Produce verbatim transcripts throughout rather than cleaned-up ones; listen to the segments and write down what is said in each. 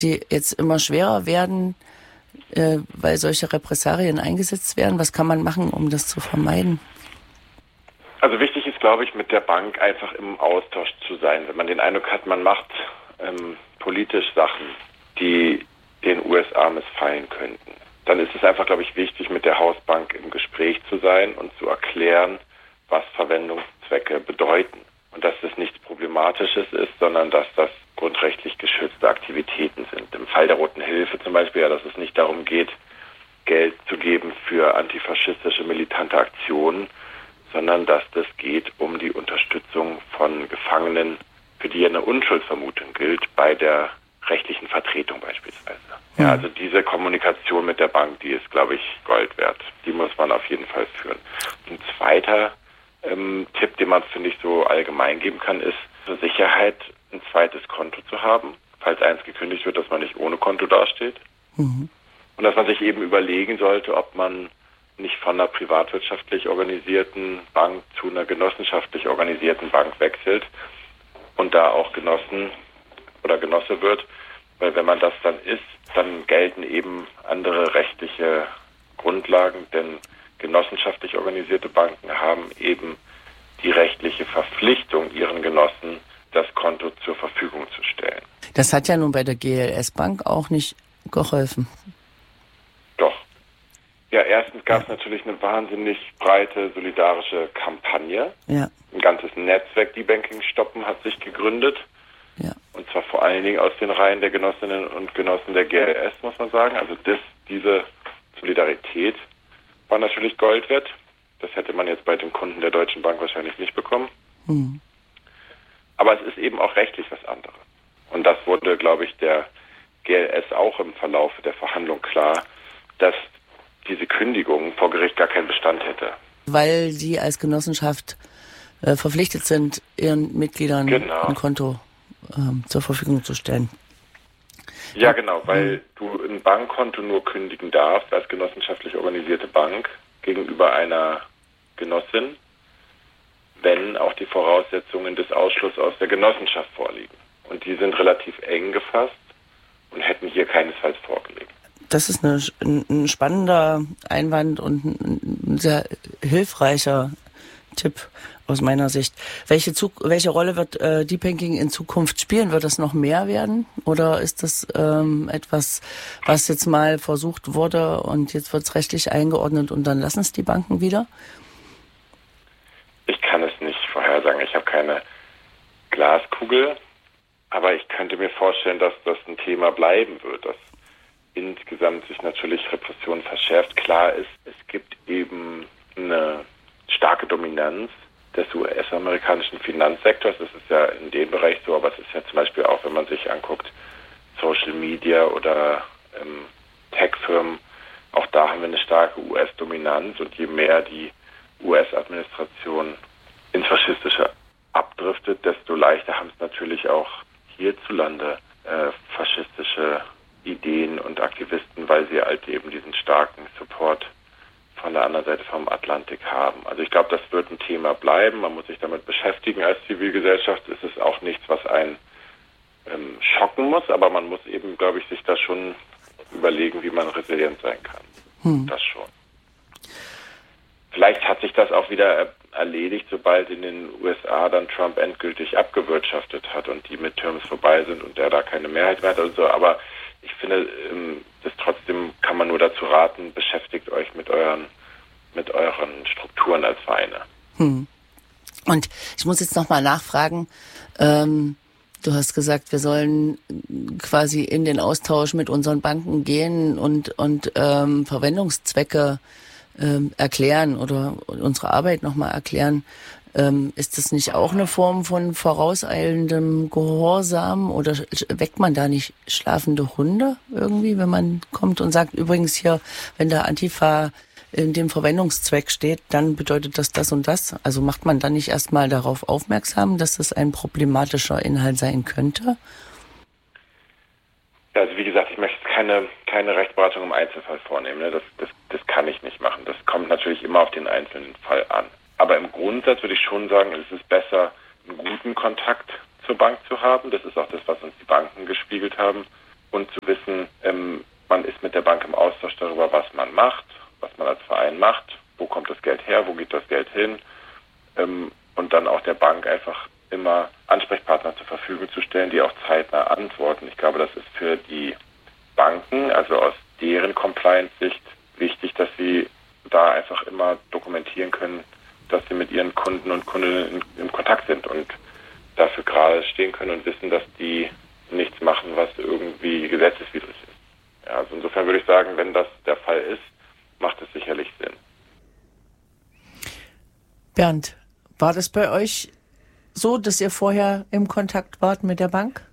die jetzt immer schwerer werden, äh, weil solche Repressalien eingesetzt werden? Was kann man machen, um das zu vermeiden? Also wichtig ist, glaube ich, mit der Bank einfach im Austausch zu sein. Wenn man den Eindruck hat, man macht ähm, politisch Sachen, die den U S A missfallen könnten, dann ist es einfach, glaube ich, wichtig, mit der Hausbank im Gespräch zu sein und zu erklären, was Verwendungszwecke bedeuten. Und dass das nichts Problematisches ist, sondern dass das grundrechtlich geschützte Aktivitäten sind. Im Fall der Roten Hilfe zum Beispiel, ja, dass es nicht darum geht, Geld zu geben für antifaschistische militante Aktionen, sondern dass das geht um die Unterstützung von Gefangenen, für die eine Unschuldsvermutung gilt, bei der rechtlichen Vertretung beispielsweise. Ja, also diese Kommunikation mit der Bank, die ist, glaube ich, Gold wert. Die muss man auf jeden Fall führen. Ein zweiter ähm, Tipp, den man, finde ich, so allgemein geben kann, ist zur Sicherheit ein zweites Konto zu haben, falls eins gekündigt wird, dass man nicht ohne Konto dasteht. Mhm. Und dass man sich eben überlegen sollte, ob man nicht von einer privatwirtschaftlich organisierten Bank zu einer genossenschaftlich organisierten Bank wechselt und da auch Genossen oder Genosse wird, weil wenn man das dann ist, dann gelten eben andere rechtliche Grundlagen, denn genossenschaftlich organisierte Banken haben eben die rechtliche Verpflichtung, ihren Genossen das Konto zur Verfügung zu stellen. Das hat ja nun bei der G L S Bank auch nicht geholfen. Doch. Ja, erstens gab es ja. natürlich eine wahnsinnig breite solidarische Kampagne. Ja. Ein ganzes Netzwerk, die Banking stoppen, hat sich gegründet. Ja. Und zwar vor allen Dingen aus den Reihen der Genossinnen und Genossen der G L S, muss man sagen. Also das, diese Solidarität war natürlich Gold wert. Das hätte man jetzt bei den Kunden der Deutschen Bank wahrscheinlich nicht bekommen. Mhm. Aber es ist eben auch rechtlich was anderes. Und das wurde, glaube ich, der G L S auch im Verlauf der Verhandlung klar, dass diese Kündigung vor Gericht gar keinen Bestand hätte. Weil sie als Genossenschaft äh, verpflichtet sind, ihren Mitgliedern genau. ein Konto ähm, zur Verfügung zu stellen. Ja, genau, weil mhm. du ein Bankkonto nur kündigen darfst als genossenschaftlich organisierte Bank gegenüber einer Genossin, wenn auch die Voraussetzungen des Ausschlusses aus der Genossenschaft vorliegen. Und die sind relativ eng gefasst und hätten hier keinesfalls vorgelegt. Das ist eine, ein spannender Einwand und ein sehr hilfreicher Tipp aus meiner Sicht. Welche, Zug, welche Rolle wird äh, Deep Banking in Zukunft spielen? Wird das noch mehr werden? Oder ist das ähm, etwas, was jetzt mal versucht wurde und jetzt wird es rechtlich eingeordnet und dann lassen es die Banken wieder? Ich kann es nicht vorhersagen. Ich habe keine Glaskugel. Aber ich könnte mir vorstellen, dass das ein Thema bleiben wird, dass insgesamt sich natürlich Repression verschärft. Klar ist, es gibt eben eine starke Dominanz des U S-amerikanischen Finanzsektors. Das ist ja in dem Bereich so, aber es ist ja zum Beispiel auch, wenn man sich anguckt, Social Media oder ähm, Tech-Firmen, auch da haben wir eine starke U S-Dominanz und je mehr die U S-Administration ins Faschistische abdriftet, desto leichter haben es natürlich auch hierzulande äh, faschistische Ideen und Aktivisten, weil sie halt eben diesen starken Support von der anderen Seite vom Atlantik haben. Also ich glaube, das wird ein Thema bleiben. Man muss sich damit beschäftigen als Zivilgesellschaft. Es ist auch nichts, was einen ähm, schocken muss, aber man muss eben, glaube ich, sich da schon überlegen, wie man resilient sein kann. Hm. Das schon. Vielleicht hat sich das auch wieder erledigt, sobald in den U S A dann Trump endgültig abgewirtschaftet hat und die Midterms vorbei sind und der da keine Mehrheit mehr hat und so. Aber ich finde, das trotzdem kann man nur dazu raten, beschäftigt euch mit euren, mit euren Strukturen als Vereine. Hm. Und ich muss jetzt nochmal nachfragen, ähm, du hast gesagt, wir sollen quasi in den Austausch mit unseren Banken gehen und, und ähm, Verwendungszwecke ähm, erklären oder unsere Arbeit nochmal erklären. Ähm, ist das nicht auch eine Form von vorauseilendem Gehorsam oder weckt man da nicht schlafende Hunde irgendwie, wenn man kommt und sagt, übrigens hier, wenn da Antifa in dem Verwendungszweck steht, dann bedeutet das das und das? Also macht man dann nicht erstmal darauf aufmerksam, dass das ein problematischer Inhalt sein könnte? Ja, also wie gesagt, ich möchte keine, keine Rechtsberatung im Einzelfall vornehmen. Ne? Das, das, das kann ich nicht machen. Das kommt natürlich immer auf den einzelnen Fall an. Aber im Grundsatz würde ich schon sagen, es ist besser, einen guten Kontakt zur Bank zu haben. Das ist auch das, was uns die Banken gespiegelt haben. und zu wissen, ähm, man ist mit der Bank im Austausch darüber, was man macht, was man als Verein macht, wo kommt das Geld her, wo geht das Geld hin, ähm, und dann auch der Bank einfach immer Ansprechpartner zur Verfügung zu stellen, die auch zeitnah antworten. Ich glaube, das ist für die Banken, also aus deren Compliance-Sicht, wichtig, dass sie da einfach immer dokumentieren können, dass sie mit ihren Kunden und Kundinnen in, in Kontakt sind und dafür gerade stehen können und wissen, dass die nichts machen, was irgendwie gesetzeswidrig ist. Ja, also insofern würde ich sagen, wenn das der Fall ist, macht es sicherlich Sinn. Bernd, war das bei euch so, dass ihr vorher im Kontakt wart mit der Bank?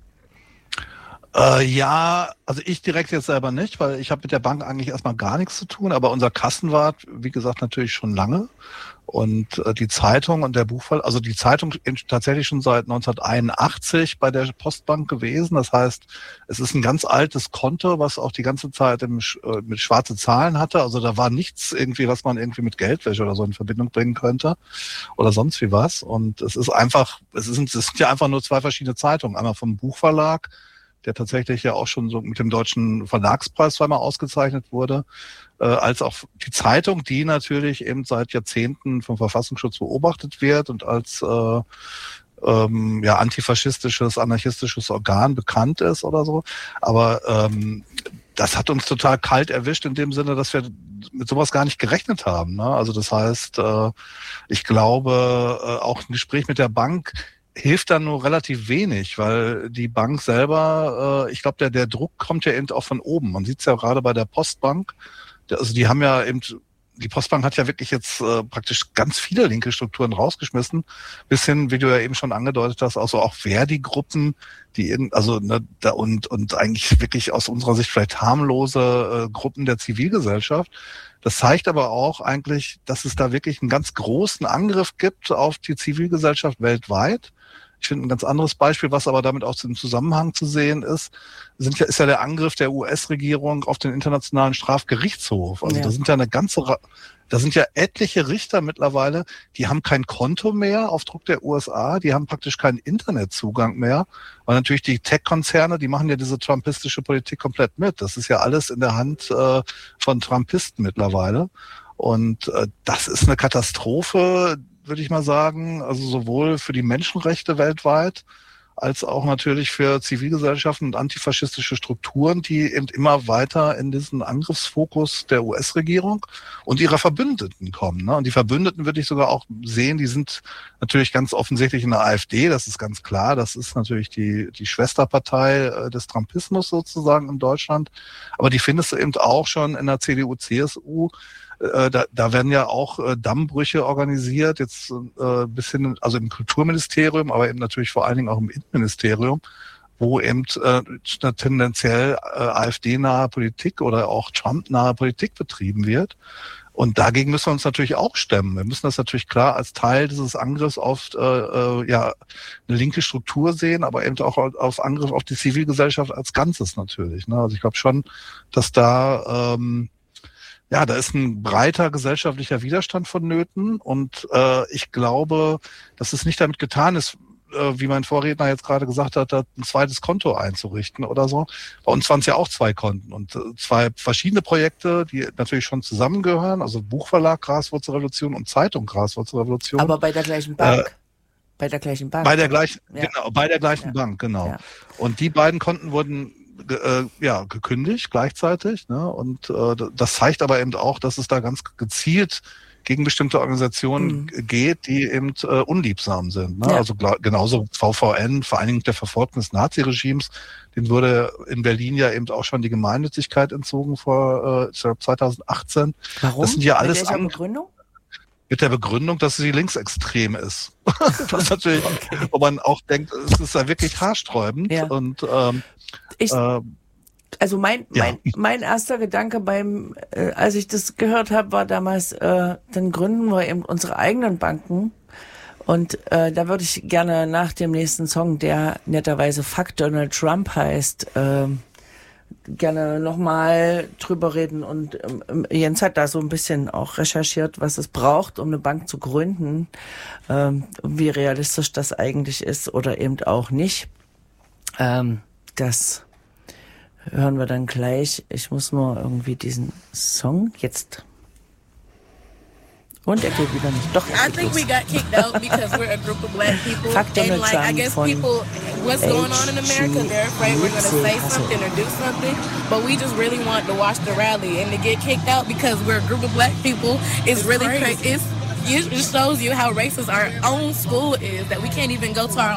Äh, ja, also ich direkt jetzt selber nicht, weil ich habe mit der Bank eigentlich erstmal gar nichts zu tun, aber unser Kassenwart, wie gesagt, natürlich schon lange. Und äh, die Zeitung und der Buchfall, also die Zeitung tatsächlich schon seit neunzehnhunderteinundachtzig bei der Postbank gewesen. Das heißt, es ist ein ganz altes Konto, was auch die ganze Zeit im, äh, mit schwarze Zahlen hatte. Also da war nichts irgendwie, was man irgendwie mit Geldwäsche oder so in Verbindung bringen könnte oder sonst wie was. Und es ist einfach, es sind, es sind ja einfach nur zwei verschiedene Zeitungen. Einmal vom Buchverlag, der tatsächlich ja auch schon so mit dem Deutschen Verlagspreis zweimal ausgezeichnet wurde, äh, als auch die Zeitung, die natürlich eben seit Jahrzehnten vom Verfassungsschutz beobachtet wird und als äh, ähm, ja antifaschistisches, anarchistisches Organ bekannt ist oder so. Aber ähm, das hat uns total kalt erwischt in dem Sinne, dass wir mit sowas gar nicht gerechnet haben. Ne? Also das heißt, äh, ich glaube, äh, auch ein Gespräch mit der Bank hilft dann nur relativ wenig, weil die Bank selber, äh, ich glaube, der der Druck kommt ja eben auch von oben. Man sieht es ja gerade bei der Postbank. Der, also die haben ja eben, die Postbank hat ja wirklich jetzt äh, praktisch ganz viele linke Strukturen rausgeschmissen, bis hin, wie du ja eben schon angedeutet hast, also auch Verdi-Gruppen, die in, also ne, da und und eigentlich wirklich aus unserer Sicht vielleicht harmlose äh, Gruppen der Zivilgesellschaft. Das zeigt aber auch eigentlich, dass es da wirklich einen ganz großen Angriff gibt auf die Zivilgesellschaft weltweit. Ich finde ein ganz anderes Beispiel, was aber damit auch im Zusammenhang zu sehen ist, sind ja, ist ja der Angriff der U S-Regierung auf den Internationalen Strafgerichtshof. Also ja. da sind ja eine ganze, da sind ja etliche Richter mittlerweile, die haben kein Konto mehr auf Druck der U S A, die haben praktisch keinen Internetzugang mehr, weil natürlich die Tech-Konzerne, die machen ja diese trumpistische Politik komplett mit. Das ist ja alles in der Hand äh, von Trumpisten mittlerweile. Und äh, das ist eine Katastrophe, würde ich mal sagen, also sowohl für die Menschenrechte weltweit als auch natürlich für Zivilgesellschaften und antifaschistische Strukturen, die eben immer weiter in diesen Angriffsfokus der U S-Regierung und ihrer Verbündeten kommen. Ne? Und die Verbündeten würde ich sogar auch sehen, die sind natürlich ganz offensichtlich in der AfD, das ist ganz klar, das ist natürlich die die Schwesterpartei des Trumpismus sozusagen in Deutschland, aber die findest du eben auch schon in der C D U, C S U. Äh, da, da werden ja auch äh, Dammbrüche organisiert, jetzt äh, bis hin, also im Kulturministerium, aber eben natürlich vor allen Dingen auch im Innenministerium, wo eben äh, tendenziell äh, AfD-nahe Politik oder auch Trump-nahe Politik betrieben wird. Und dagegen müssen wir uns natürlich auch stemmen. Wir müssen das natürlich klar als Teil dieses Angriffs auf äh, äh, ja eine linke Struktur sehen, aber eben auch auf Angriff auf die Zivilgesellschaft als Ganzes natürlich. Ne? Also ich glaube schon, dass da ähm, ja, da ist ein breiter gesellschaftlicher Widerstand vonnöten und äh, ich glaube, dass es nicht damit getan ist, äh, wie mein Vorredner jetzt gerade gesagt hat, ein zweites Konto einzurichten oder so. Bei uns waren es ja auch zwei Konten und äh, zwei verschiedene Projekte, die natürlich schon zusammengehören, also Buchverlag Graswurzelrevolution und Zeitung Graswurzelrevolution. Aber bei der gleichen Bank. Äh, bei der gleichen Bank. Bei der gleichen, ja. genau, bei der gleichen ja. Bank, genau. Ja. Und die beiden Konten wurden Äh, ja, gekündigt gleichzeitig. Ne? Und äh, das zeigt aber eben auch, dass es da ganz gezielt gegen bestimmte Organisationen mhm. geht, die eben äh, unliebsam sind. Ne? Ja. Also glaub, genauso V V N, Vereinigung der Verfolgten des Naziregimes, den wurde in Berlin ja eben auch schon die Gemeinnützigkeit entzogen vor äh, zweitausendachtzehn. Warum? Das sind ja alles Mit welcher Begründung? Mit der Begründung, dass sie linksextrem ist. Was natürlich, okay. wo man auch denkt, es ist ja wirklich haarsträubend. Ja. Und ähm, ich, äh, also mein ja. mein mein erster Gedanke beim, äh, als ich das gehört habe, war damals, äh, dann gründen wir eben unsere eigenen Banken. Und äh, da würde ich gerne nach dem nächsten Song, der netterweise Fuck Donald Trump heißt, äh, gerne nochmal drüber reden. Und ähm, Jens hat da so ein bisschen auch recherchiert, was es braucht, um eine Bank zu gründen, ähm, wie realistisch das eigentlich ist oder eben auch nicht. Ähm, das hören wir dann gleich. Ich muss nur irgendwie diesen Song jetzt. Und er geht wieder nicht. Doch, I think we got kicked out because we're a group of black people. And like, I guess people, what's going on in America, they're afraid we're going to say something or do something. But we just really want to watch the rally. And to get kicked out because we're a group of black people is really crazy. It's, it shows you how racist our own school is, that we can't even go to our